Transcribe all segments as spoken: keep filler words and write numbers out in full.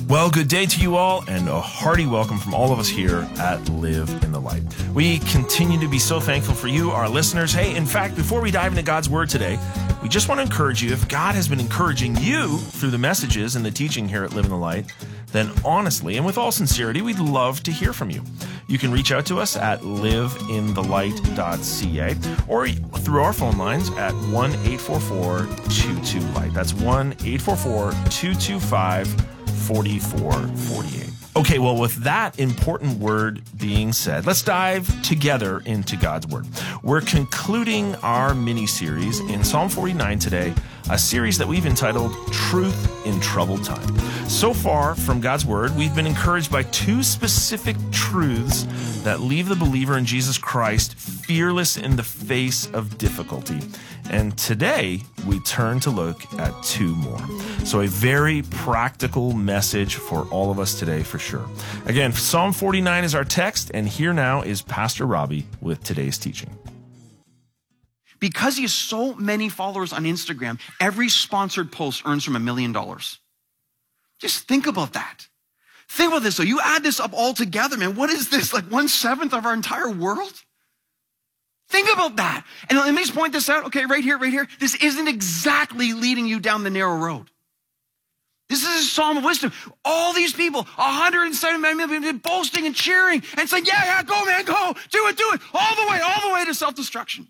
Well, good day to you all, and a hearty welcome from all of us here at Live in the Light. We continue to be so thankful for you, our listeners. Hey, in fact, before we dive into God's Word today, we just want to encourage you, if God has been encouraging you through the messages and the teaching here at Live in the Light, then honestly and with all sincerity, we'd love to hear from you. You can reach out to us at live in the light dot c a or through our phone lines at one eight four four two two light. That's one eight four four two two five forty-four forty-eight. Okay, well, with that important word being said, let's dive together into God's Word. We're concluding our mini-series in Psalm forty-nine today, a series that we've entitled Truth in Troubled Time. So far from God's Word, we've been encouraged by two specific truths that leave the believer in Jesus Christ fearless in the face of difficulty. And today, we turn to look at two more. So a very practical message for all of us today, for sure. Again, Psalm forty-nine is our text, and here now is Pastor Robbie with today's teaching. Because he has so many followers on Instagram, every sponsored post earns from a million dollars. Just think about that. Think about this. So you add this up all together, man. What is this? Like one seventh of our entire world? Think about that. And let me just point this out. Okay, right here, right here. This isn't exactly leading you down the narrow road. This is a psalm of wisdom. All these people, one hundred seventy million, boasting and cheering and saying, yeah, yeah, go, man, go. Do it, do it. All the way, all the way to self-destruction.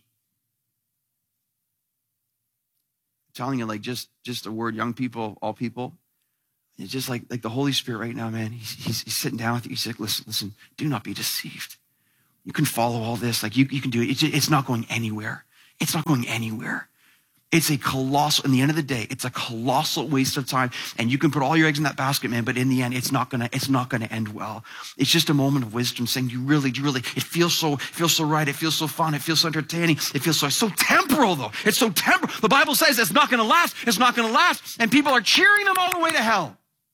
I'm telling you, like just, just a word, young people, all people. It's just like, like the Holy Spirit right now, man. He's, he's, he's sitting down with you. He's like, listen, listen, do not be deceived. You can follow all this. Like you, you can do it. It's, it's not going anywhere. It's not going anywhere. It's a colossal, in the end of the day, it's a colossal waste of time. And you can put all your eggs in that basket, man, but in the end, it's not gonna, it's not gonna end well. It's just a moment of wisdom saying, you really, you really, it feels so, it feels so right. It feels so fun. It feels so entertaining. It feels so, it's so temporal though. It's so temporal. The Bible says it's not gonna last. It's not gonna last. And people are cheering them all the way to hell.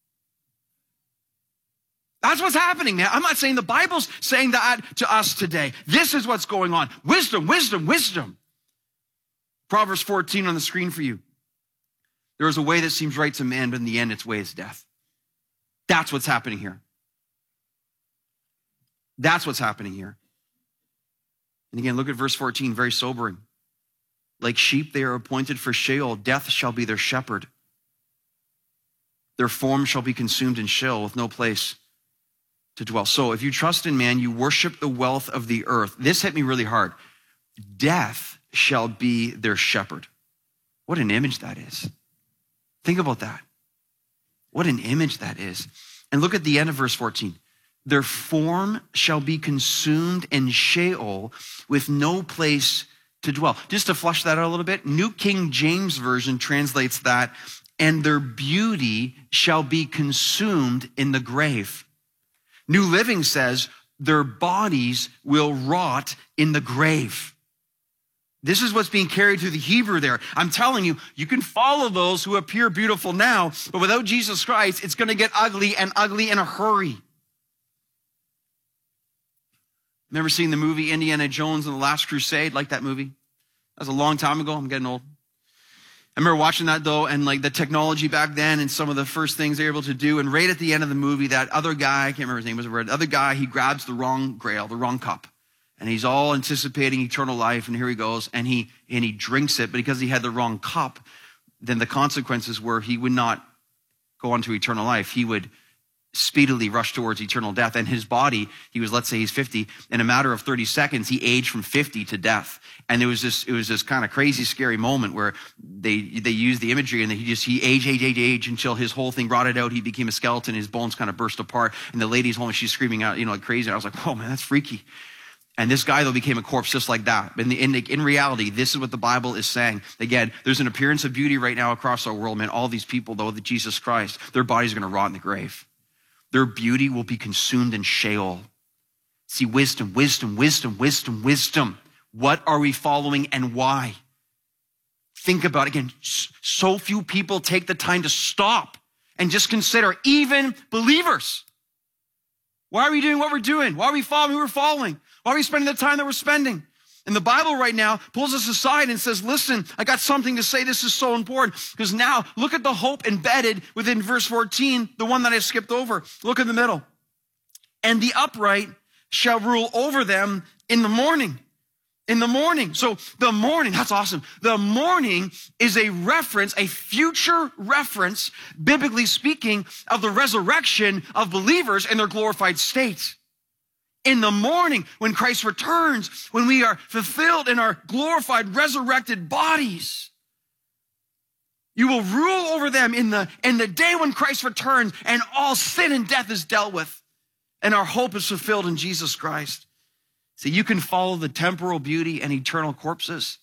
That's what's happening, man. I'm not saying the Bible's saying that to us today. This is what's going on. Wisdom, wisdom, wisdom. Proverbs fourteen on the screen for you. There is a way that seems right to man, but in the end, its way is death. That's what's happening here. That's what's happening here. And again, look at verse fourteen, very sobering. Like sheep, they are appointed for Sheol. Death shall be their shepherd. Their form shall be consumed in Sheol with no place to dwell. So if you trust in man, you worship the wealth of the earth. This hit me really hard. Death shall be their shepherd. What an image that is. Think about that. What an image that is. And look at the end of verse fourteen. Their form shall be consumed in Sheol with no place to dwell. Just to flush that out a little bit, New King James Version translates that, and their beauty shall be consumed in the grave. New Living says their bodies will rot in the grave. This is what's being carried through the Hebrew there. I'm telling you, you can follow those who appear beautiful now, but without Jesus Christ, it's going to get ugly and ugly in a hurry. Remember seeing the movie Indiana Jones and the Last Crusade? Like that movie? That was a long time ago. I'm getting old. I remember watching that though, and like the technology back then and some of the first things they were able to do. And right at the end of the movie, that other guy, I can't remember his name, was the other guy, he grabs the wrong grail, the wrong cup. And he's all anticipating eternal life, and here he goes, and he and he drinks it, but because he had the wrong cup, then the consequences were he would not go on to eternal life. He would speedily rush towards eternal death. And his body, he was, let's say he's fifty, in a matter of thirty seconds, he aged from fifty to death. And it was this, it was this kind of crazy, scary moment where they, they used the imagery and he just, he aged, aged, aged, aged until his whole thing rotted out. He became a skeleton. His bones kind of burst apart. And the lady's home, she's screaming out, you know, like crazy. And I was like, oh man, that's freaky. And this guy, though, became a corpse just like that. But in, the, in, in reality, this is what the Bible is saying. Again, there's an appearance of beauty right now across our world, man. All these people, though, that Jesus Christ, their bodies are going to rot in the grave. Their beauty will be consumed in Sheol. See, wisdom, wisdom, wisdom, wisdom, wisdom. What are we following and why? Think about it. Again, so few people take the time to stop and just consider, even believers. Why are we doing what we're doing? Why are we following who we're following? Why are we spending the time that we're spending? And the Bible right now pulls us aside and says, listen, I got something to say. This is so important. Because now look at the hope embedded within verse fourteen, the one that I skipped over. Look in the middle. And the upright shall rule over them in the morning. In the morning. So the morning, that's awesome. The morning is a reference, a future reference, biblically speaking, of the resurrection of believers in their glorified state. In the morning, when Christ returns, when we are fulfilled in our glorified, resurrected bodies, you will rule over them in the, in the day when Christ returns and all sin and death is dealt with and our hope is fulfilled in Jesus Christ. So you can follow the temporal beauty and eternal corpses,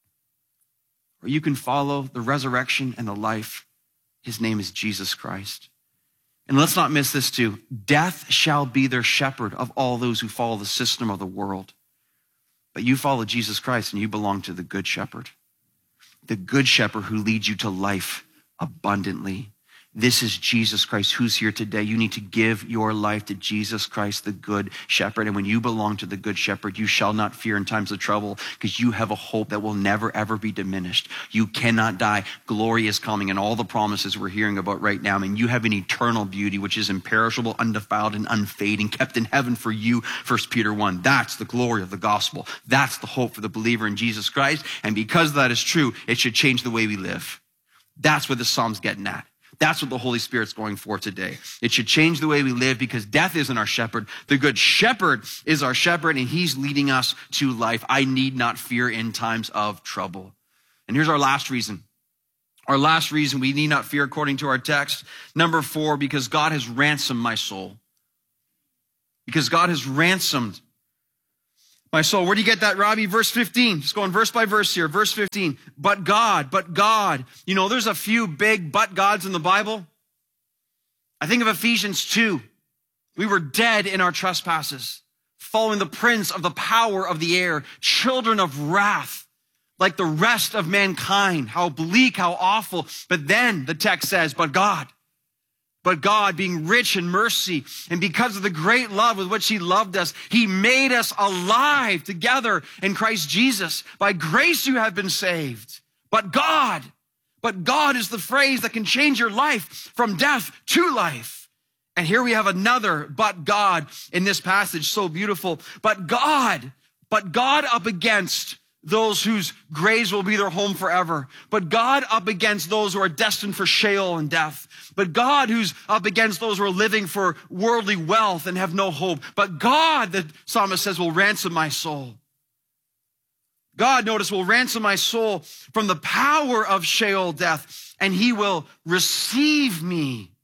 or you can follow the resurrection and the life. His name is Jesus Christ. And let's not miss this too. Death shall be their shepherd of all those who follow the system of the world. But you follow Jesus Christ and you belong to the good shepherd. The good shepherd who leads you to life abundantly. This is Jesus Christ who's here today. You need to give your life to Jesus Christ, the good shepherd. And when you belong to the good shepherd, you shall not fear in times of trouble because you have a hope that will never, ever be diminished. You cannot die. Glory is coming and all the promises we're hearing about right now. I mean, you have an eternal beauty, which is imperishable, undefiled, and unfading, kept in heaven for you, First Peter one. That's the glory of the gospel. That's the hope for the believer in Jesus Christ. And because that is true, it should change the way we live. That's what the Psalm's getting at. That's what the Holy Spirit's going for today. It should change the way we live because death isn't our shepherd. The good shepherd is our shepherd and he's leading us to life. I need not fear in times of trouble. And here's our last reason. Our last reason we need not fear according to our text. Number four, because God has ransomed my soul. Because God has ransomed my soul. Where do you get that, Robbie? Verse fifteen. Just going verse by verse here. Verse fifteen. But God, but God. You know, there's a few big but gods in the Bible. I think of Ephesians two. We were dead in our trespasses, following the prince of the power of the air, children of wrath, like the rest of mankind. How bleak, how awful. But then the text says, but God. But God, being rich in mercy, and because of the great love with which he loved us, he made us alive together in Christ Jesus. By grace you have been saved. But God, but God is the phrase that can change your life from death to life. And here we have another but God in this passage, so beautiful. But God, but God up against those whose graves will be their home forever. But God up against those who are destined for Sheol and death. But God who's up against those who are living for worldly wealth and have no hope. But God, the psalmist says, will ransom my soul. God, notice, will ransom my soul from the power of Sheol death, and he will receive me.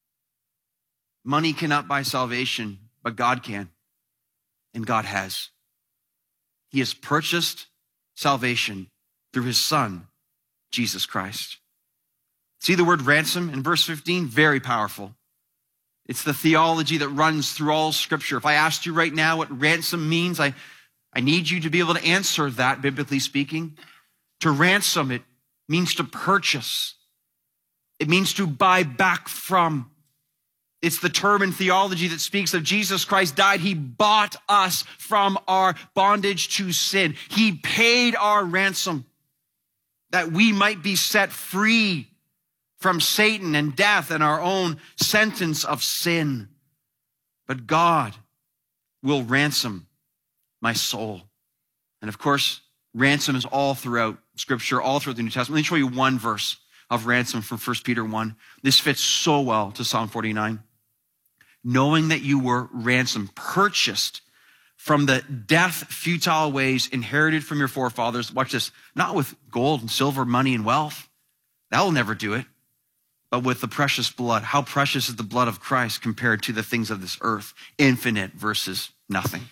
Money cannot buy salvation, but God can, and God has. He has purchased salvation through his son, Jesus Christ. See the word ransom in verse fifteen? Very powerful. It's the theology that runs through all Scripture. If I asked you right now what ransom means, I, I need you to be able to answer that, biblically speaking. To ransom, it means to purchase. It means to buy back from. It's the term in theology that speaks of Jesus Christ died. He bought us from our bondage to sin. He paid our ransom that we might be set free from Satan and death and our own sentence of sin. But God will ransom my soul. And of course, ransom is all throughout Scripture, all throughout the New Testament. Let me show you one verse of ransom from First Peter one. This fits so well to Psalm forty-nine. Knowing that you were ransomed, purchased from the death, futile ways inherited from your forefathers. Watch this. Not with gold and silver, money and wealth. That will never do it. But with the precious blood. How precious is the blood of Christ compared to the things of this earth? Infinite versus nothing.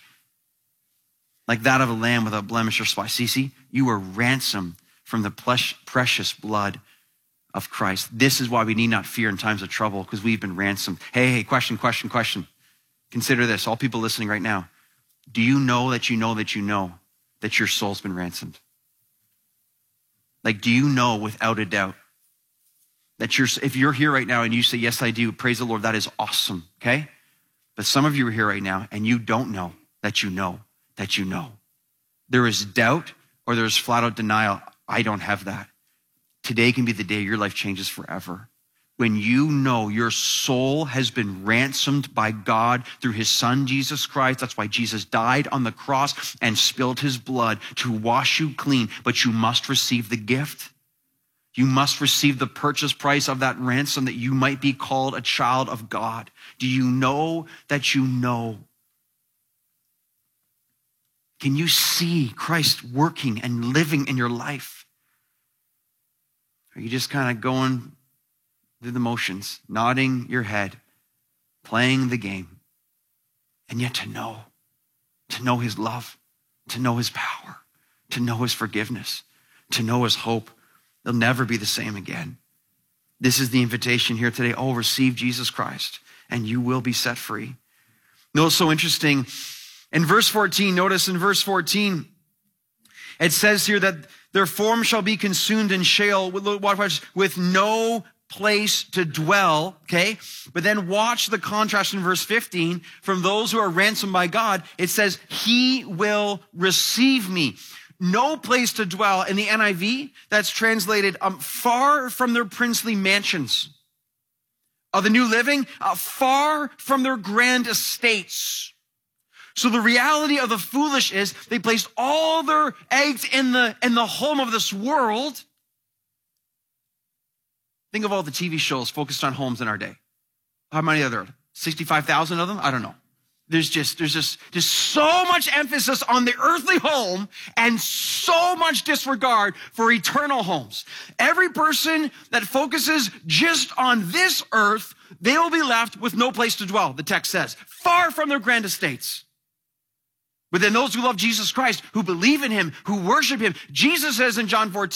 Like that of a lamb without blemish or spot. See, see, you were ransomed from the precious blood of Christ. This is why we need not fear in times of trouble, because we've been ransomed. Hey, hey, question, question, question. Consider this, all people listening right now. Do you know that you know that you know that your soul's been ransomed? Like, do you know without a doubt that you're, if you're here right now and you say, yes, I do, praise the Lord, that is awesome, okay? But some of you are here right now and you don't know that you know that you know there is doubt or there's flat out denial, I don't have that. Today can be the day your life changes forever. When you know your soul has been ransomed by God through his son, Jesus Christ. That's why Jesus died on the cross and spilled his blood to wash you clean. But you must receive the gift. You must receive the purchase price of that ransom that you might be called a child of God. Do you know that you know? Can you see Christ working and living in your life? Are you just kind of going through the motions, nodding your head, playing the game, and yet to know, to know his love, to know his power, to know his forgiveness, to know his hope? They'll never be the same again. This is the invitation here today. Oh, receive Jesus Christ, and you will be set free. You know, it's so interesting. In verse fourteen, notice in verse fourteen, it says here that their form shall be consumed in Sheol with no place to dwell, okay? But then watch the contrast in verse fifteen. From those who are ransomed by God, it says, he will receive me. No place to dwell. In the N I V, that's translated um, far from their princely mansions. Of the New Living, uh, far from their grand estates. So the reality of the foolish is they placed all their eggs in the, in the home of this world. Think of all the T V shows focused on homes in our day. How many are there? sixty-five thousand of them? I don't know. There's just, there's just, just so much emphasis on the earthly home and so much disregard for eternal homes. Every person that focuses just on this earth, they will be left with no place to dwell, the text says, far from their grand estates. But then those who love Jesus Christ, who believe in him, who worship him, Jesus says in John fourteen,